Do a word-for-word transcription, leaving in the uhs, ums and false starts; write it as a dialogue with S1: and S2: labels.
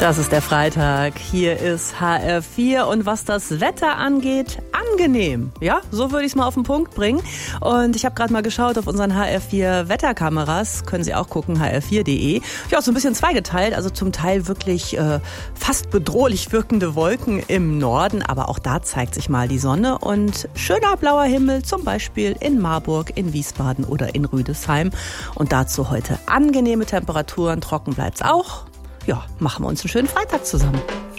S1: Das ist der Freitag. Hier ist H R vier und was das Wetter angeht, angenehm. Ja, so würde ich es mal auf den Punkt bringen. Und ich habe gerade mal geschaut auf unseren H R vier Wetterkameras. Können Sie auch gucken, h r vier punkt d e. Ja, so ein bisschen zweigeteilt. Also zum Teil wirklich äh, fast bedrohlich wirkende Wolken im Norden. Aber auch da zeigt sich mal die Sonne. Und schöner blauer Himmel, zum Beispiel in Marburg, in Wiesbaden oder in Rüdesheim. Und dazu heute angenehme Temperaturen. Trocken bleibt's auch. Ja, machen wir uns einen schönen Freitag zusammen.